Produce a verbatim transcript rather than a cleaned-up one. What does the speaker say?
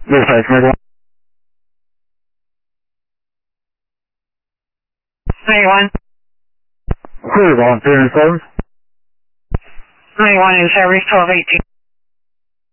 This is Mid ninety-one. Clear, volunteer and seven. ninety-one in service, twelve eighteen.